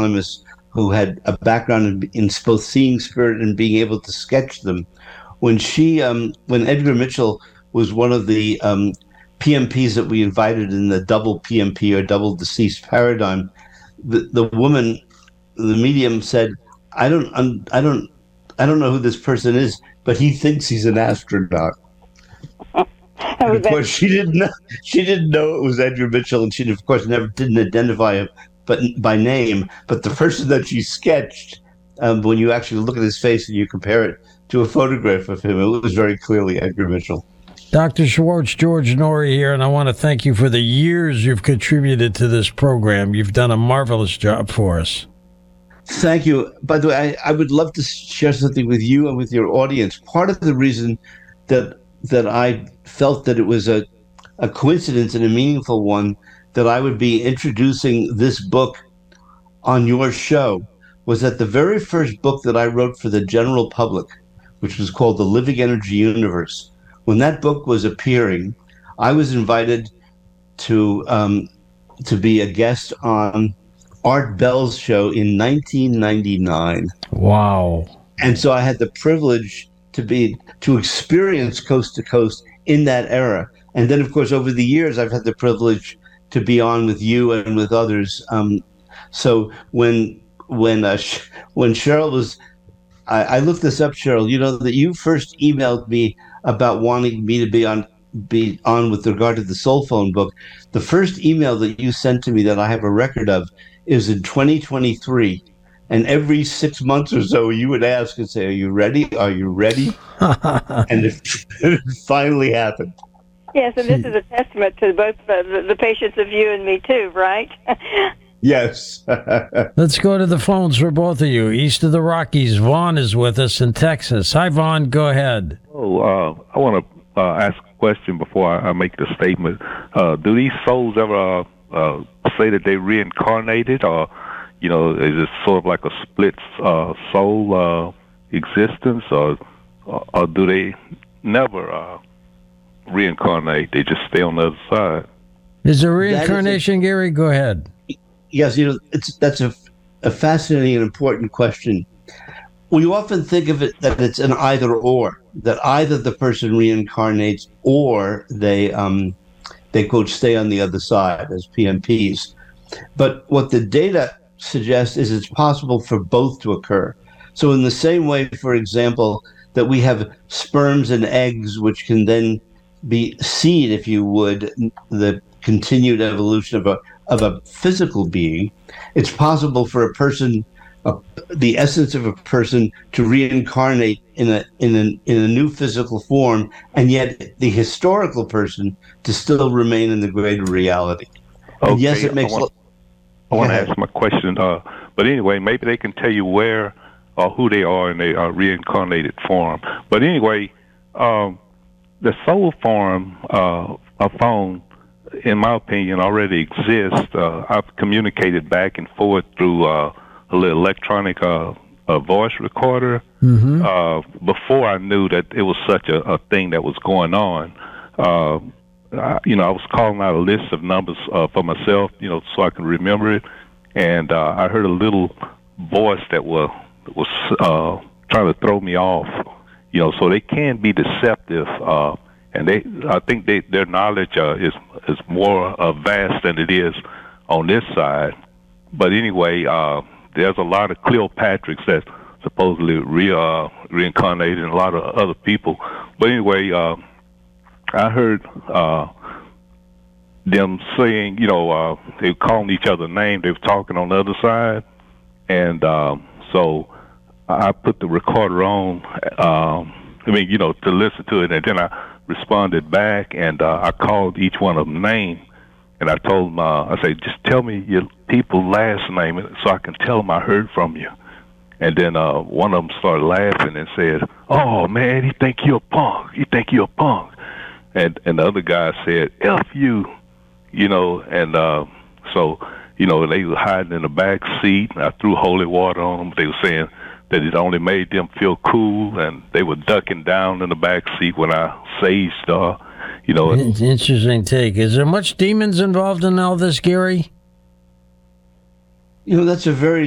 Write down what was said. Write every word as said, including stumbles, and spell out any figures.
Anonymous, who had a background in, in both seeing spirit and being able to sketch them. When she, um, when Edgar Mitchell was one of the um, P M Ps that we invited in the double P M P or double deceased paradigm, the the woman, the medium said, "I don't, I don't, I don't know who this person is, but he thinks he's an astronaut." And of course, she didn't know. She didn't know it was Edgar Mitchell, and she, of course, never didn't identify him, but by name. But the person that she sketched, um, when you actually look at his face and you compare it to a photograph of him, it was very clearly Edgar Mitchell. Doctor Schwartz, George Noory here, and I want to thank you for the years you've contributed to this program. You've done a marvelous job for us. Thank you. By the way, I, I would love to share something with you and with your audience. Part of the reason that that I felt that it was a, a coincidence and a meaningful one that I would be introducing this book on your show was that the very first book that I wrote for the general public, which was called The Living Energy Universe, when that book was appearing, I was invited to um, to be a guest on Art Bell's show in nineteen ninety-nine. Wow. And so I had the privilege to be to experience Coast to Coast in that era. And then, of course, over the years, I've had the privilege to be on with you and with others. Um, so when when uh, when Cheryl was, I, I looked this up, Cheryl. You know that you first emailed me about wanting me to be on be on with regard to the Soul Phone book. The first email that you sent to me that I have a record of is in twenty twenty-three. And every six months or so, you would ask and say, "Are you ready? Are you ready?" And it, it finally happened. Yes, and this is a testament to both the, the patience of you and me, too, right? Yes. Let's go to the phones for both of you. East of the Rockies, Vaughn is with us in Texas. Hi, Vaughn. Go ahead. Oh, uh, I want to uh, ask a question before I, I make the statement. Uh, do these souls ever uh, uh, say that they reincarnated, or you know, is it sort of like a split uh, soul uh, existence, or or do they never uh, reincarnate? They just stay on the other side. Is there reincarnation, is a, Gary? Go ahead. Yes, you know, it's that's a, a fascinating and important question. We often think of it that it's an either or, that either the person reincarnates or they um, they quote stay on the other side as P M Ps. But what the data suggests is it's possible for both to occur. So in the same way, for example, that we have sperms and eggs, which can then be seed, if you would, the continued evolution of a of a physical being, it's possible for a person, uh, the essence of a person, to reincarnate in a in a in a new physical form, and yet the historical person to still remain in the greater reality. Okay, and yes, it makes. I want, I want to ask my question, uh, but anyway, maybe they can tell you where or who they are in a uh, reincarnated form. But anyway, um, the soul form uh, of phone, in my opinion, already exists. Uh, I've communicated back and forth through uh, a little electronic uh, a voice recorder mm-hmm. uh, before I knew that it was such a, a thing that was going on. Uh, I, you know, I was calling out a list of numbers uh, for myself, you know, so I can remember it. And uh, I heard a little voice that was was uh, trying to throw me off. You know, so they can be deceptive. Uh, And they, I think they, their knowledge uh, is is more uh, vast than it is on this side. But anyway, uh, there's a lot of Cleopatras that supposedly re, uh, reincarnated, and a lot of other people. But anyway, uh, I heard uh, them saying, you know, uh, they were calling each other names. They were talking on the other side, and um, so I put the recorder on. Um, I mean, you know, to listen to it, and then I responded back, and uh, I called each one of them name, and I told them, uh, I said, just tell me your people's last name so I can tell them I heard from you. And then uh, one of them started laughing and said, "Oh, man, he think you're a punk. He think you're a punk." And and the other guy said, "F you," you know, and uh, so, you know, they were hiding in the back seat, and I threw holy water on them. They were saying that it only made them feel cool, and they were ducking down in the back seat when I saged, uh, you know. It's an interesting take. Is there much demons involved in all this, Gary? You know, that's a very